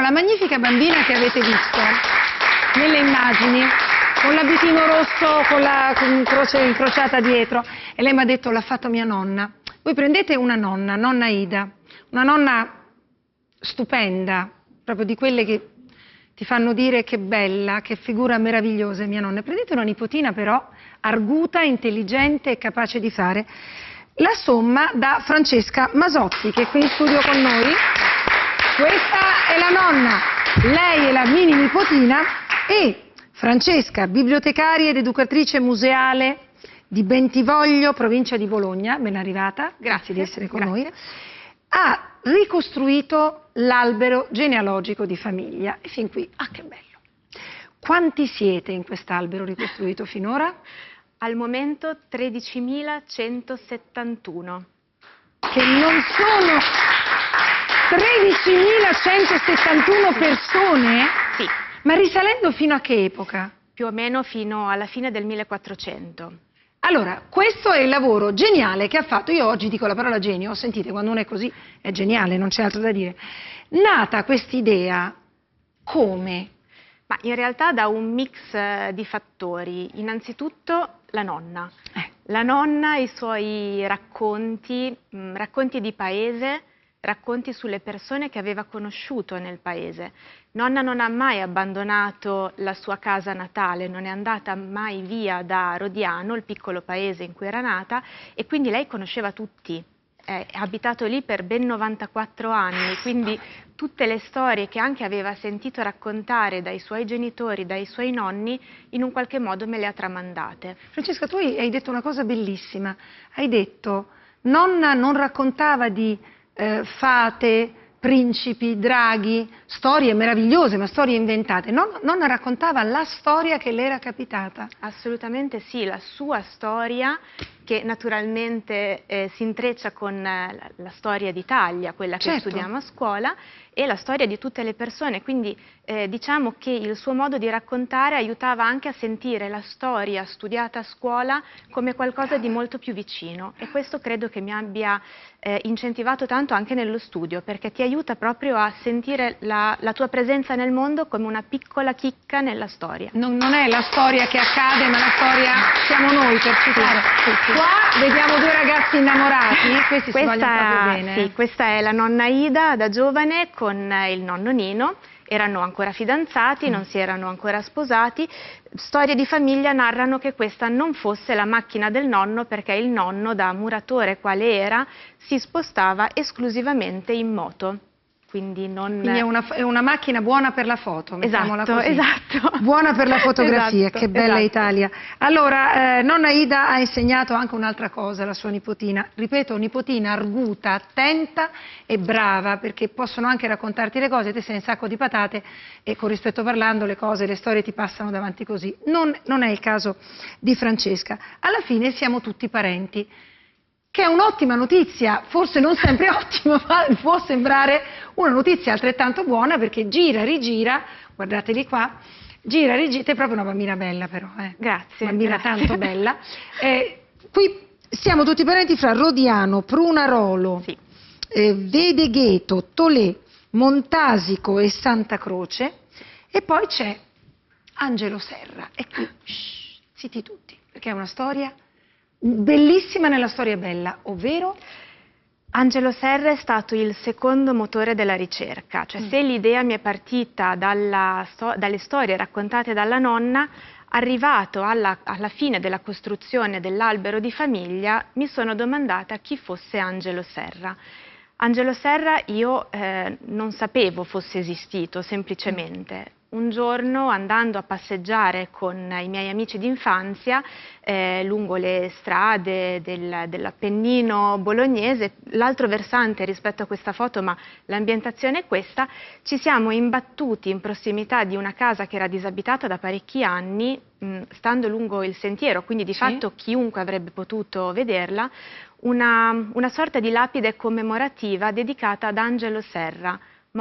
la magnifica bambina che avete visto nelle immagini, con l'abitino rosso, con la croce incrociata dietro, e lei mi ha detto: l'ha fatto mia nonna. Voi prendete una nonna, nonna Ida, una nonna stupenda, proprio di quelle che ti fanno dire che bella, che figura meravigliosa è mia nonna. Prendete una nipotina però arguta, intelligente e capace di fare la somma da Francesca Masotti, che è qui in studio con noi. Questa è la nonna, lei è la mini nipotina, e Francesca, bibliotecaria ed educatrice museale di Bentivoglio, provincia di Bologna, ben arrivata, grazie di essere con noi, ha ricostruito l'albero genealogico di famiglia. E fin qui, che bello! Quanti siete in quest'albero ricostruito finora? Al momento 13.171. Che non sono 13.171 persone? Sì. Ma risalendo fino a che epoca? Più o meno fino alla fine del 1400. Allora, questo è il lavoro geniale che ha fatto. Io oggi dico la parola genio, sentite, quando uno è così è geniale, non c'è altro da dire. Nata quest'idea come? Ma in realtà da un mix di fattori. Innanzitutto la nonna. La nonna, i suoi racconti, racconti di paese, racconti sulle persone che aveva conosciuto nel paese. Nonna non ha mai abbandonato la sua casa natale, non è andata mai via da Rodiano, il piccolo paese in cui era nata, e quindi lei conosceva tutti. Ha abitato lì per ben 94 anni, quindi tutte le storie che anche aveva sentito raccontare dai suoi genitori, dai suoi nonni, in un qualche modo me le ha tramandate. Francesca, tu hai detto una cosa bellissima. Hai detto: nonna non raccontava di fate, principi, draghi, storie meravigliose, ma storie inventate. Nonna raccontava la storia che le era capitata. Assolutamente sì, la sua storia, che naturalmente si intreccia con la storia d'Italia, quella che studiamo a scuola, e la storia di tutte le persone, quindi diciamo che il suo modo di raccontare aiutava anche a sentire la storia studiata a scuola come qualcosa di molto più vicino, e questo credo che mi abbia incentivato tanto anche nello studio, perché ti aiuta proprio a sentire la tua presenza nel mondo come una piccola chicca nella storia. Non è la storia che accade, ma la storia siamo noi, per citare. Qua vediamo due ragazzi innamorati, questi si vogliono proprio bene. Sì, questa è la nonna Ida da giovane con il nonno Nino. Erano ancora fidanzati, non si erano ancora sposati. Storie di famiglia narrano che questa non fosse la macchina del nonno, perché il nonno, da muratore quale era, si spostava esclusivamente in moto. Quindi è una macchina buona per la foto, mettiamola così. Esatto. Buona per la fotografia, esatto, che bella esatto. Italia. Allora, nonna Ida ha insegnato anche un'altra cosa alla sua nipotina. Ripeto, nipotina arguta, attenta e brava, perché possono anche raccontarti le cose, te sei un sacco di patate e, con rispetto parlando, le storie ti passano davanti così. Non è il caso di Francesca. Alla fine siamo tutti parenti, che è un'ottima notizia, forse non sempre ottima, ma può sembrare una notizia altrettanto buona, perché gira, rigira, guardateli qua, gira, rigira, te è proprio una bambina bella però, Grazie. Bambina tanto bella. Qui siamo tutti parenti fra Rodiano, Prunarolo, sì. Vedegheto, Tolè, Montasico e Santa Croce, e poi c'è Angelo Serra. E qui, zitti tutti, perché è una storia bellissima nella storia bella, ovvero? Angelo Serra è stato il secondo motore della ricerca, cioè se l'idea mi è partita dalle storie raccontate dalla nonna, arrivato alla fine della costruzione dell'albero di famiglia, mi sono domandata chi fosse Angelo Serra. Angelo Serra io non sapevo fosse esistito, semplicemente. Un giorno, andando a passeggiare con i miei amici d'infanzia lungo le strade dell'Appennino bolognese, l'altro versante rispetto a questa foto, ma l'ambientazione è questa, ci siamo imbattuti in prossimità di una casa che era disabitata da parecchi anni, stando lungo il sentiero, quindi di fatto chiunque avrebbe potuto vederla, una sorta di lapide commemorativa dedicata ad Angelo Serra.